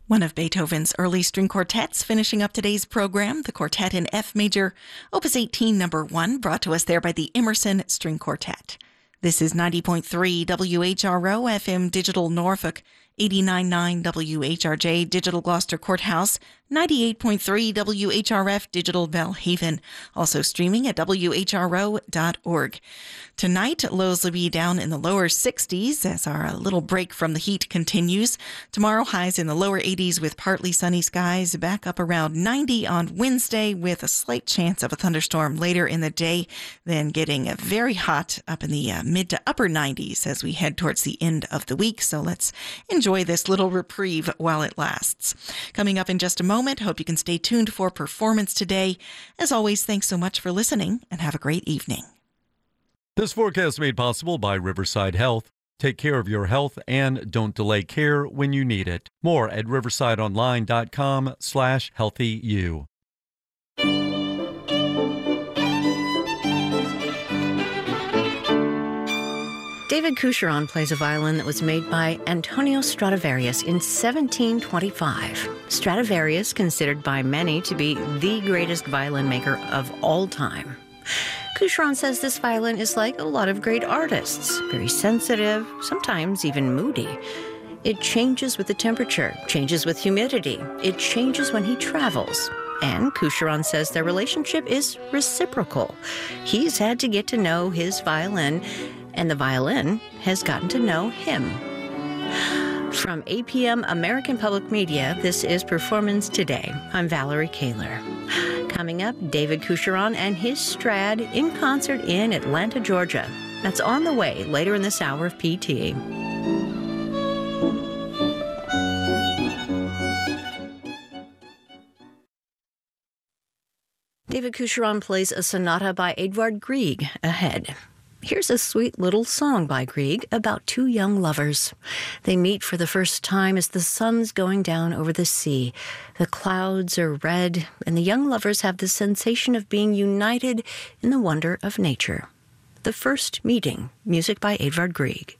One of Beethoven's early string quartets finishing up today's program, the Quartet in F Major, Opus 18, number 1, brought to us there by the Emerson String Quartet. This is 90.3 WHRO FM Digital Norfolk, 89.9 WHRJ Digital Gloucester Courthouse, 98.3 WHRF Digital Belhaven, also streaming at WHRO.org. Tonight, lows will be down in the lower 60s as our little break from the heat continues. Tomorrow, highs in the lower 80s with partly sunny skies, back up around 90 on Wednesday with a slight chance of a thunderstorm later in the day, then getting very hot up in the mid to upper 90s as we head towards the end of the week. So let's enjoy this little reprieve while it lasts. Coming up in just a moment, hope you can stay tuned for Performance Today. As always, thanks so much for listening and have a great evening. This forecast made possible by Riverside Health. Take care of your health and don't delay care when you need it. More at riversideonline.com/healthyu. David Coucheron plays a violin that was made by Antonio Stradivarius in 1725. Stradivarius, considered by many to be the greatest violin maker of all time. Coucheron says this violin is like a lot of great artists, very sensitive, sometimes even moody. It changes with the temperature, changes with humidity. It changes when he travels. And Coucheron says their relationship is reciprocal. He's had to get to know his violin, and the violin has gotten to know him. From APM American Public Media, this is Performance Today. I'm Valerie Kaler. Coming up, David Coucheron and his Strad in concert in Atlanta, Georgia. That's on the way later in this hour of PT. David Coucheron plays a sonata by Edvard Grieg ahead. Here's a sweet little song by Grieg about two young lovers. They meet for the first time as the sun's going down over the sea. The clouds are red, and the young lovers have the sensation of being united in the wonder of nature. The First Meeting, music by Edvard Grieg.